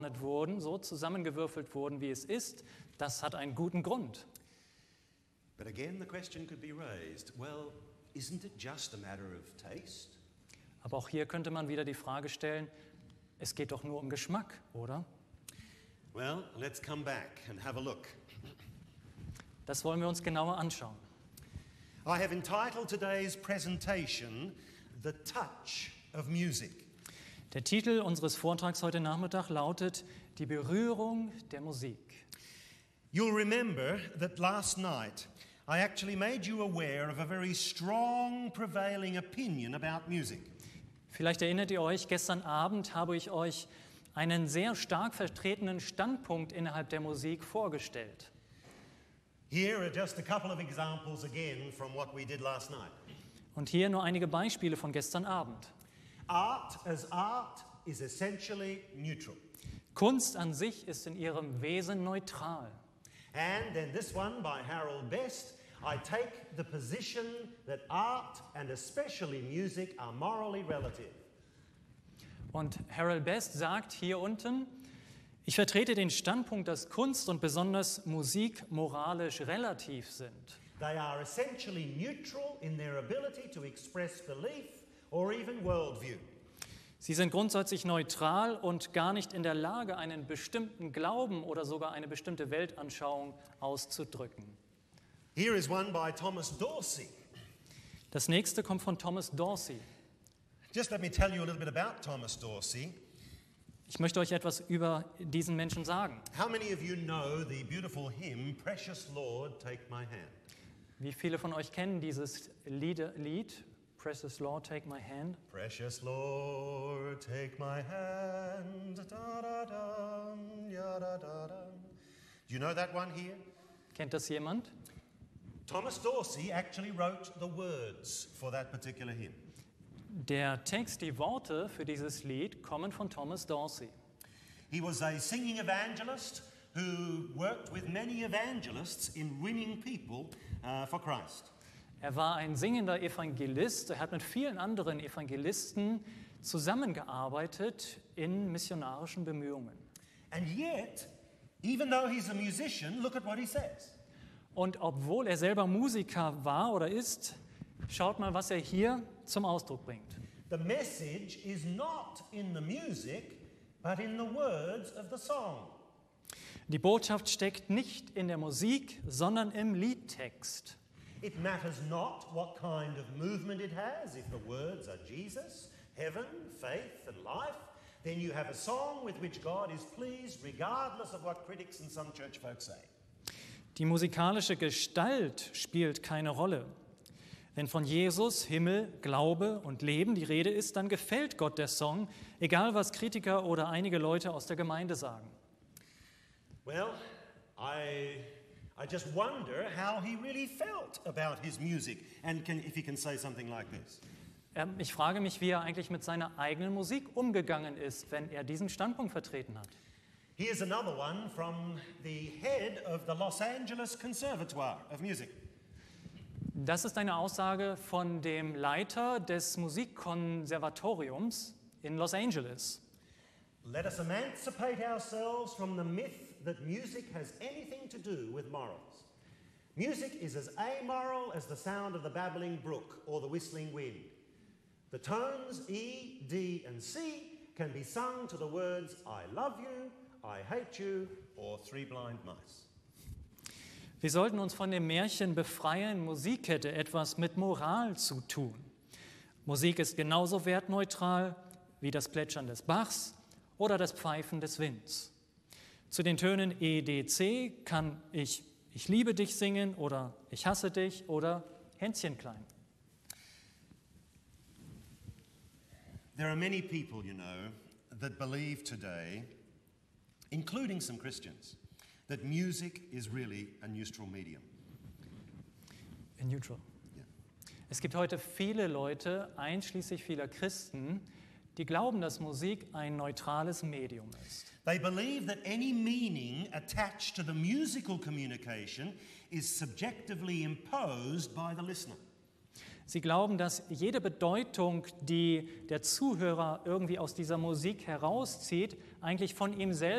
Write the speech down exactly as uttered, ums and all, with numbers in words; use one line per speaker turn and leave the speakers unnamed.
wurden, so zusammengewürfelt wurden, wie es ist, das hat einen guten Grund.
But again the question could be raised, well, isn't it just a matter of taste?
Aber auch hier könnte man wieder die Frage stellen, es geht doch nur um Geschmack, oder?
Well, let's come back and have a look.
Das wollen wir uns genauer anschauen.
I have entitled today's presentation The Touch of Music.
Der Titel unseres Vortrags heute Nachmittag lautet Die Berührung der Musik.
You'll remember that last night I actually made you aware of a very strong prevailing opinion about music.
Vielleicht erinnert ihr euch, gestern Abend habe ich euch einen sehr stark vertretenen Standpunkt innerhalb der Musik vorgestellt.
Here are just a couple of examples again from what we did last night.
Und hier nur einige Beispiele von gestern Abend.
Art as art is essentially neutral.
Kunst an sich ist in ihrem Wesen neutral.
And in this one by Harold Best, I take the position that art and especially music are morally relative.
Und Harold Best sagt hier unten, ich vertrete den Standpunkt, dass Kunst und besonders Musik moralisch relativ sind.
They are essentially neutral in their ability to express belief or even worldview.
Sie sind grundsätzlich neutral und gar nicht in der Lage, einen bestimmten Glauben oder sogar eine bestimmte Weltanschauung auszudrücken.
Here is one by Thomas Dorsey.
Das nächste kommt von Thomas Dorsey.
Just let me tell you a little bit about Thomas Dorsey.
Ich möchte euch etwas über diesen Menschen sagen.
How many of you know the beautiful hymn Precious Lord, Take My Hand?
Wie viele von euch kennen dieses Lied, Lied Precious Lord, Take My Hand?
Precious Lord, take my hand. Da, da, da, ya, da, da, da. Do you know that one here?
Kennt das jemand?
Thomas Dorsey actually wrote the words for that particular hymn.
Der Text, die Worte für dieses Lied kommen von Thomas Dorsey.
He was a singing evangelist who worked with many evangelists in winning people uh, for Christ.
Er war ein singender Evangelist. Er hat mit vielen anderen Evangelisten zusammengearbeitet in missionarischen Bemühungen.
And yet, even though he's a musician, look at what he says.
Und obwohl er selber Musiker war oder ist, schaut mal, was er hier zum Ausdruck bringt.
The message is not in the music, but in the words of the song.
Die Botschaft steckt nicht in der Musik, sondern im Liedtext.
It matters not what kind of movement it has. If the words are Jesus, heaven, faith and life, then you have a song with which God is pleased, regardless of what critics and some church folks say.
Die musikalische Gestalt spielt keine Rolle. Wenn von Jesus, Himmel, Glaube und Leben die Rede ist, dann gefällt Gott der Song, egal was Kritiker oder einige Leute aus der Gemeinde sagen.
Well, I, I just wonder how he really felt about his music and can, if he can say something like this.
Ähm, Ich frage mich, wie er eigentlich mit seiner eigenen Musik umgegangen ist, wenn er diesen Standpunkt vertreten hat.
Here's another one from the head of the Los Angeles Conservatoire of Music.
Das ist eine Aussage von dem Leiter des Musikkonservatoriums in Los Angeles.
Let us emancipate ourselves from the myth that music has anything to do with morals. Music is as amoral as the sound of the babbling brook or the whistling wind. The tones E, D, and C can be sung to the words I love you, I hate you, or Three Blind Mice.
Wir sollten uns von dem Märchen befreien, Musik hätte etwas mit Moral zu tun. Musik ist genauso wertneutral wie das Plätschern des Bachs oder das Pfeifen des Winds. Zu den Tönen E, D, C kann ich Ich liebe dich singen oder Ich hasse dich oder Hänschen klein.
There are many people, you know, that believe today, including some Christians, that music is really a neutral medium.
In neutral.
Yeah.
Es gibt heute viele Leute, einschließlich vieler Christen, die glauben, dass Musik ein neutrales Medium ist.
They believe that any meaning attached to the musical communication is subjectively imposed by the listener.
Sie glauben, dass jede Bedeutung, die der Zuhörer irgendwie aus dieser Musik herauszieht, eigentlich von ihm selbst